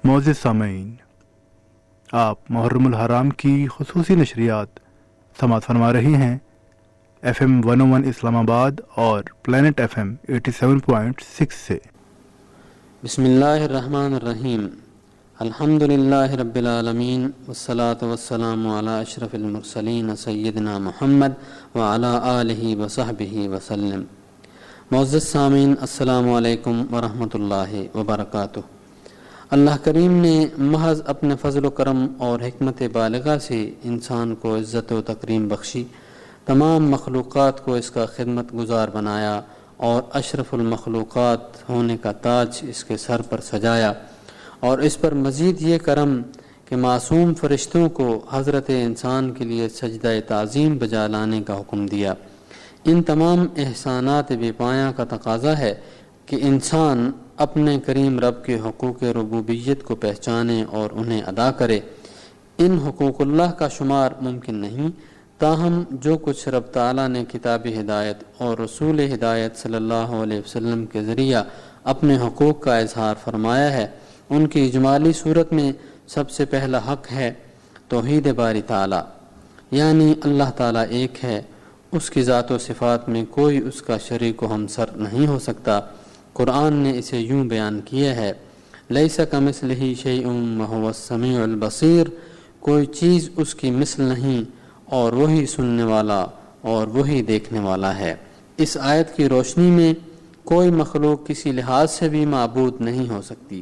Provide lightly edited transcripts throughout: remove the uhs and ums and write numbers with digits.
معزز سامعین، آپ محرم الحرام کی خصوصی نشریات سماعت فرما رہے ہیں FM 101 اسلام آباد اور پلانٹ FM 87.6 سے۔ بسم اللہ الرحمن الرحیم، الحمد للہ رب العالمین، والصلاة والسلام علی اشرف المرسلین سیدنا محمد وعلی آلہ وصحبہ وسلم۔ معزز سامعین، السلام علیکم ورحمۃ اللہ وبرکاتہ۔ اللہ کریم نے محض اپنے فضل و کرم اور حکمت بالغہ سے انسان کو عزت و تکریم بخشی، تمام مخلوقات کو اس کا خدمت گزار بنایا اور اشرف المخلوقات ہونے کا تاج اس کے سر پر سجایا، اور اس پر مزید یہ کرم کہ معصوم فرشتوں کو حضرت انسان کے لیے سجدہ تعظیم بجا لانے کا حکم دیا۔ ان تمام احسانات بے پایاں کا تقاضا ہے کہ انسان اپنے کریم رب کے حقوق ربوبیت کو پہچانے اور انہیں ادا کرے۔ ان حقوق اللہ کا شمار ممکن نہیں، تاہم جو کچھ رب تعالیٰ نے کتاب ہدایت اور رسول ہدایت صلی اللہ علیہ وسلم کے ذریعہ اپنے حقوق کا اظہار فرمایا ہے، ان کی اجمالی صورت میں سب سے پہلا حق ہے توحید باری تعالیٰ، یعنی اللہ تعالیٰ ایک ہے، اس کی ذات و صفات میں کوئی اس کا شریک و ہمسر نہیں ہو سکتا۔ قرآن نے اسے یوں بیان کیا ہے، لیس کمثلہ شیء وہو السمیع البصیر، کوئی چیز اس کی مثل نہیں اور وہی سننے والا اور وہی دیکھنے والا ہے۔ اس آیت کی روشنی میں کوئی مخلوق کسی لحاظ سے بھی معبود نہیں ہو سکتی۔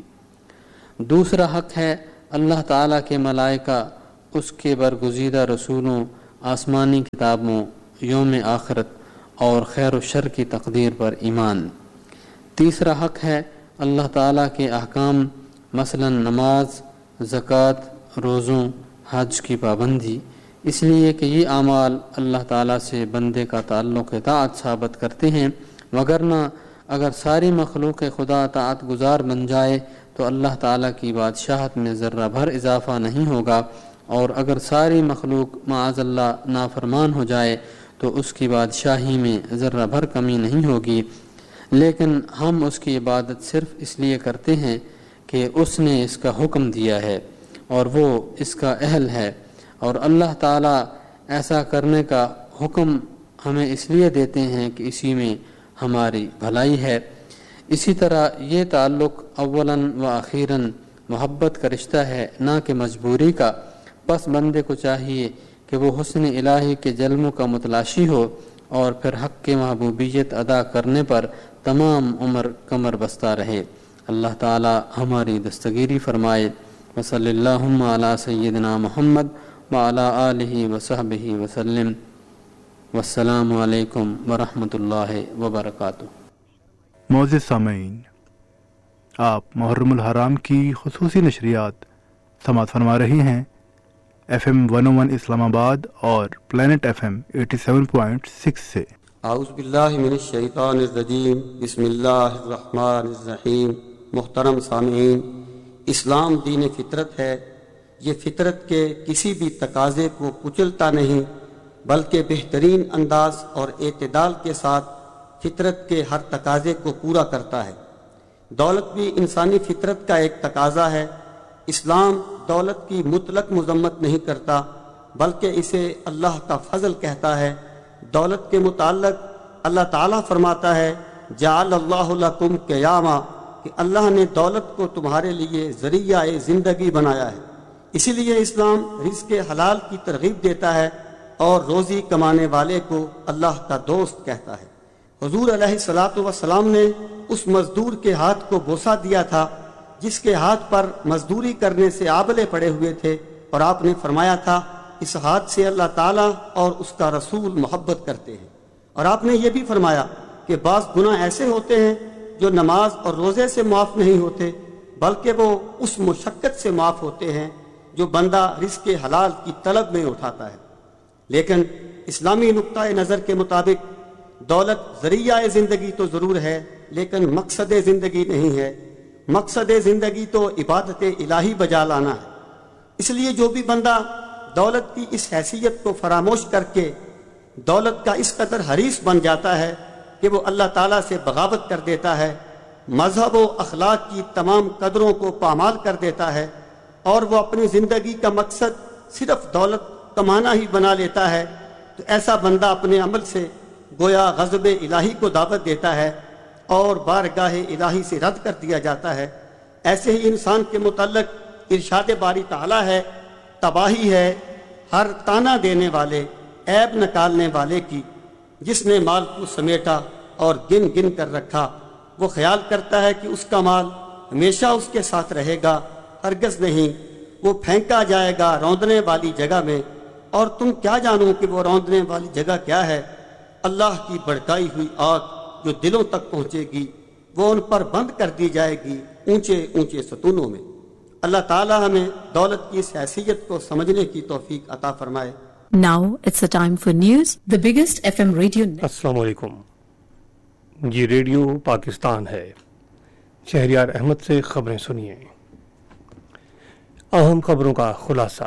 دوسرا حق ہے اللہ تعالیٰ کے ملائکہ، اس کے برگزیدہ رسولوں، آسمانی کتابوں، یوم آخرت اور خیر و شر کی تقدیر پر ایمان۔ تیسرا حق ہے اللہ تعالیٰ کے احکام، مثلا نماز، زکوٰۃ، روزوں، حج کی پابندی، اس لیے کہ یہ اعمال اللہ تعالیٰ سے بندے کا تعلق اطاعت ثابت کرتے ہیں، وگرنہ اگر ساری مخلوق خدا اطاعت گزار بن جائے تو اللہ تعالیٰ کی بادشاہت میں ذرہ بھر اضافہ نہیں ہوگا، اور اگر ساری مخلوق معاذ اللہ نافرمان ہو جائے تو اس کی بادشاہی میں ذرہ بھر کمی نہیں ہوگی۔ لیکن ہم اس کی عبادت صرف اس لیے کرتے ہیں کہ اس نے اس کا حکم دیا ہے اور وہ اس کا اہل ہے، اور اللہ تعالیٰ ایسا کرنے کا حکم ہمیں اس لیے دیتے ہیں کہ اسی میں ہماری بھلائی ہے۔ اسی طرح یہ تعلق اولاً و اخیراً محبت کا رشتہ ہے، نہ کہ مجبوری کا۔ پس بندے کو چاہیے کہ وہ حسن الہی کے جلووں کا متلاشی ہو اور پھر حق کی محبوبیت ادا کرنے پر تمام عمر کمر بستہ رہے۔ اللہ تعالی ہماری دستگیری فرمائے۔ وصلی اللہم علی سیدنا محمد وعلی آلہ وصحبہ وسلم۔ والسلام علیکم ورحمۃ اللہ وبرکاتہ۔ معزز سامعین، آپ محرم الحرام کی خصوصی نشریات سماعت فرما رہے ہیں FM 101 اسلام آباد اور پلانٹ FM 87.6 سے۔ اعوذ باللہ من الشیطان الرجیم، بسم اللہ الرحمن الرحیم۔ محترم سامعین، اسلام دین فطرت ہے۔ یہ فطرت کے کسی بھی تقاضے کو کچلتا نہیں، بلکہ بہترین انداز اور اعتدال کے ساتھ فطرت کے ہر تقاضے کو پورا کرتا ہے۔ دولت بھی انسانی فطرت کا ایک تقاضا ہے۔ اسلام دولت کی مطلق مذمت نہیں کرتا، بلکہ اسے اللہ کا فضل کہتا ہے۔ دولت کے متعلق اللہ تعالیٰ فرماتا ہے، جعل اللہ لکم قیاما، کہ اللہ نے دولت کو تمہارے لیے ذریعہ زندگی بنایا ہے۔ اسی لیے اسلام رزق حلال کی ترغیب دیتا ہے اور روزی کمانے والے کو اللہ کا دوست کہتا ہے۔ حضور علیہ الصلاۃ والسلام نے اس مزدور کے ہاتھ کو بوسہ دیا تھا جس کے ہاتھ پر مزدوری کرنے سے آبلے پڑے ہوئے تھے، اور آپ نے فرمایا تھا اس ہاتھ سے اللہ تعالیٰ اور اس کا رسول محبت کرتے ہیں۔ اور آپ نے یہ بھی فرمایا کہ بعض گناہ ایسے ہوتے ہیں جو نماز اور روزے سے معاف نہیں ہوتے، بلکہ وہ اس مشقت سے معاف ہوتے ہیں جو بندہ رزق حلال کی طلب میں اٹھاتا ہے۔ لیکن اسلامی نقطۂ نظر کے مطابق دولت ذریعہ زندگی تو ضرور ہے، لیکن مقصد زندگی نہیں ہے۔ مقصد زندگی تو عبادت الہی بجا لانا ہے۔ اس لیے جو بھی بندہ دولت کی اس حیثیت کو فراموش کر کے دولت کا اس قدر حریص بن جاتا ہے کہ وہ اللہ تعالیٰ سے بغاوت کر دیتا ہے، مذہب و اخلاق کی تمام قدروں کو پامال کر دیتا ہے اور وہ اپنی زندگی کا مقصد صرف دولت کمانا ہی بنا لیتا ہے، تو ایسا بندہ اپنے عمل سے گویا غضب الہی کو دعوت دیتا ہے اور بارگاہ الہی سے رد کر دیا جاتا ہے۔ ایسے ہی انسان کے متعلق ارشاد باری تعالیٰ ہے، تباہی ہے ہر تانا دینے والے، عیب نکالنے والے کی، جس نے مال کو سمیٹا اور گن گن کر رکھا، وہ خیال کرتا ہے کہ اس کا مال ہمیشہ اس کے ساتھ رہے گا، ہرگز نہیں، وہ پھینکا جائے گا روندنے والی جگہ میں، اور تم کیا جانو کہ وہ روندنے والی جگہ کیا ہے؟ اللہ کی بھڑکائی ہوئی آگ جو دلوں تک پہنچے گی، وہ ان پر بند کر دی جائے گی اونچے اونچے ستونوں میں۔ اللہ تعالی ہمیں دولت کی اس حیثیت کو سمجھنے کی توفیق عطا فرمائے۔ Now it's a time for news. The biggest FM radio network. السلام علیکم، یہ ریڈیو پاکستان ہے۔ شہریار احمد سے خبریں سنیے۔ اہم خبروں کا خلاصہ۔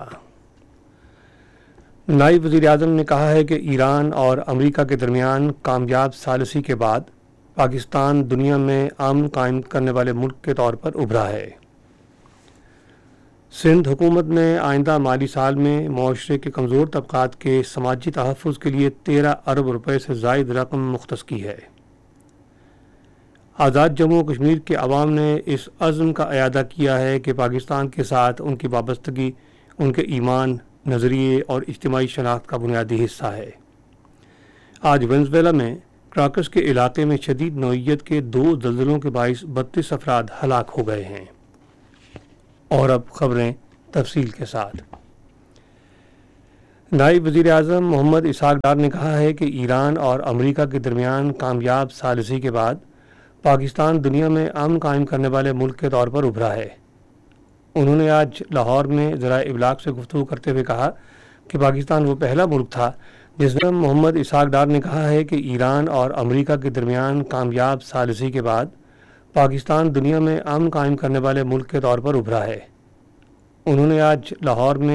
نائب وزیر اعظم نے کہا ہے کہ ایران اور امریکہ کے درمیان کامیاب ثالثی کے بعد پاکستان دنیا میں امن قائم کرنے والے ملک کے طور پر ابھرا ہے۔ سندھ حکومت نے آئندہ مالی سال میں معاشرے کے کمزور طبقات کے سماجی تحفظ کے لیے 13 ارب روپے سے زائد رقم مختص کی ہے۔ آزاد جموں و کشمیر کے عوام نے اس عزم کا اعادہ کیا ہے کہ پاکستان کے ساتھ ان کی وابستگی ان کے ایمان، نظریے اور اجتماعی شناخت کا بنیادی حصہ ہے۔ آج وینزویلا میں کراکس کے علاقے میں شدید نوعیت کے 2 زلزلوں کے باعث 32 افراد ہلاک ہو گئے ہیں۔ اور اب خبریں تفصیل کے ساتھ۔ نائب وزیر اعظم محمد اسحاق ڈار نے کہا ہے کہ ایران اور امریکہ کے درمیان کامیاب ثالثی کے بعد پاکستان دنیا میں امن قائم کرنے والے ملک کے طور پر ابھرا ہے۔ انہوں نے آج لاہور میں ذرائع ابلاغ سے گفتگو کرتے ہوئے کہا کہ پاکستان وہ پہلا ملک تھا جس میں محمد اسحاق ڈار نے کہا ہے کہ ایران اور امریکہ کے درمیان کامیاب ثالثی کے بعد پاکستان دنیا میں امن قائم کرنے والے ملک کے طور پر ابھرا ہے۔ انہوں نے آج لاہور میں